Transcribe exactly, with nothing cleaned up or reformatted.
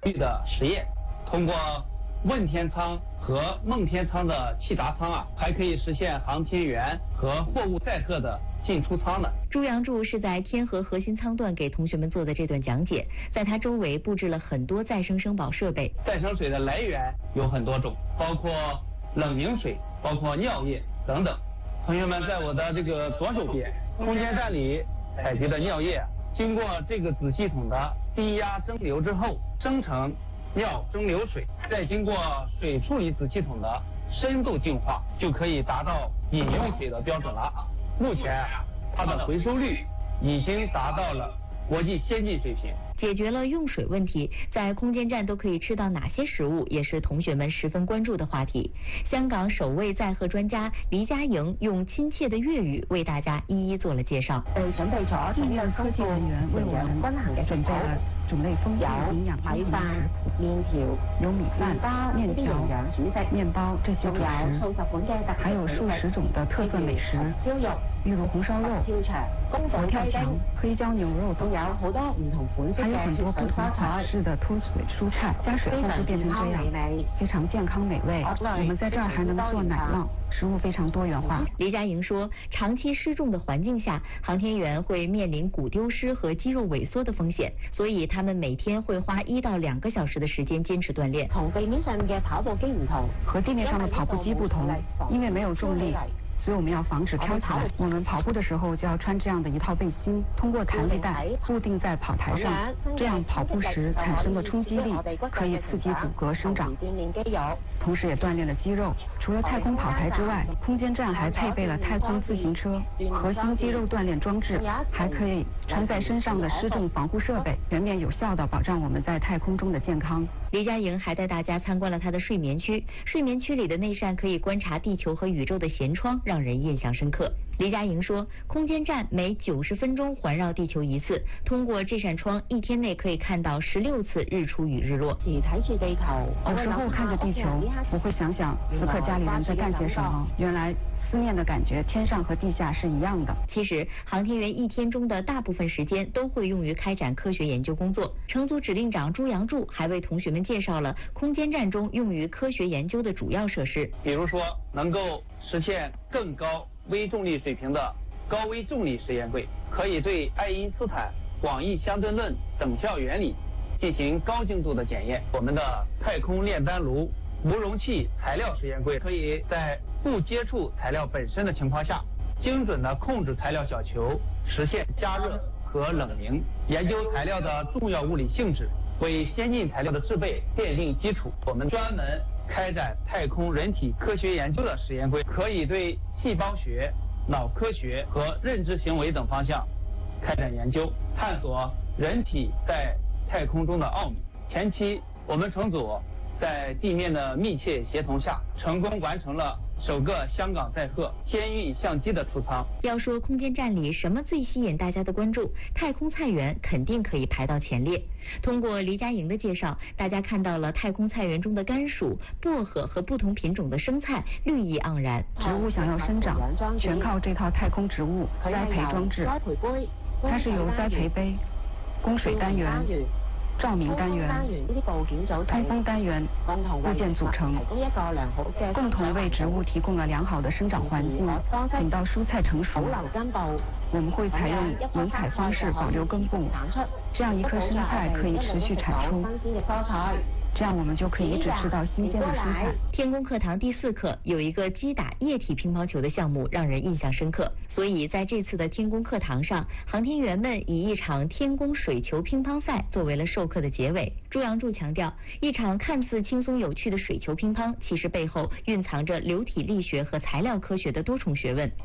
域的实验，通过问天舱和梦天舱的气闸舱啊，还可以实现航天员和货物载荷的进出舱的。 朱杨柱是在天河核心舱段给同学们做的这段讲解，在他周围布置了很多再生生保设备。 再生水的来源有很多种，包括冷凝水，包括尿液等等。同学们，在我的这个左手边，空间站里采集的尿液，经过这个子系统的低压蒸馏之后，生成尿蒸馏水，再经过水处理子系统的深度净化，就可以达到饮用水的标准了。目前它的回收率已经达到了国际先进水平。 解决了用水问题，在空间站都可以吃到哪些食物，也是同学们十分关注的话题。香港首位载荷专家黎家莹用亲切的粤语为大家一一做了介绍。 呃，准备咗地面科技人员为我们均衡嘅准备了种类丰富、营养均衡的食谱，面条、有米饭、面条、面包这些主食，还有数十种的特色美食，例如红烧肉、佛跳墙、黑椒牛肉等，还有很多不同款式的脱水蔬菜，加水后就变成这样，非常健康美味。我们在这儿还能做奶酪，食物非常多元化。 黎家莹说，长期失重的环境下，航天员会面临骨丢失和肌肉萎缩的风险，所以他们每天会花一到两个小时的时间坚持锻炼。 同地面上嘅跑步机唔同，和地面上的跑步机不同，因为没有重力，所以我们要防止飘起来。我们跑步的时候就要穿这样的一套背心，通过弹力带固定在跑台上，这样跑步时产生的冲击力可以刺激骨骼生长，同时也锻炼了肌肉。除了太空跑台之外，空间站还配备了太空自行车、核心肌肉锻炼装置，还可以穿在身上的失重防护设备，全面有效地保障我们在太空中的健康。 黎家莹还带大家参观了她的睡眠区，睡眠区里的内扇可以观察地球和宇宙的舷窗，让人印象深刻。黎家莹说，空间站每九十分钟环绕地球一次，通过这扇窗，一天内可以看到十六次日出与日落。 睇住地球，有时候看着地球，我会想想此刻家里人在干些什么。原来思念的感觉，天上和地下是一样的。 其实，航天员一天中的大部分时间都会用于开展科学研究工作。乘组指令长朱杨柱还为同学们介绍了空间站中用于科学研究的主要设施， 比如说能够实现更高微重力水平的高微重力实验柜，可以对爱因斯坦广义相对论等效原理进行高精度的检验。我们的太空炼丹炉、无容器材料实验柜可以在不接触材料本身的情况下，精准地控制材料小球，实现加热和冷凝，研究材料的重要物理性质，为先进材料的制备奠定基础。我们专门开展太空人体科学研究的实验柜，可以对细胞学、脑科学和认知行为等方向开展研究，探索人体在太空中的奥秘。前期我们乘组在地面的密切协同下，成功完成了首个香港载荷监狱相机的出舱。 要说空间站里什么最吸引大家的关注，太空菜园肯定可以排到前列。通过黎家莹的介绍，大家看到了太空菜园中的甘薯、薄荷和不同品种的生菜，绿意盎然。 植物想要生长，全靠这套太空植物栽培装置。它是由栽培杯、供水单元、照明单元、通风单元部件组成，共同为植物提供了良好的生长环境。等到蔬菜成熟，我们会采用轮采方式保留根部，这样一颗生菜可以持续产出，这样我们就可以一直吃到新鲜的蔬菜。 天宫课堂第四课有一个击打液体乒乓球的项目让人印象深刻，所以在这次的天宫课堂上，航天员们以一场天宫水球乒乓赛作为了授课的结尾。朱杨柱强调，一场看似轻松有趣的水球乒乓，其实背后蕴藏着流体力学和材料科学的多重学问。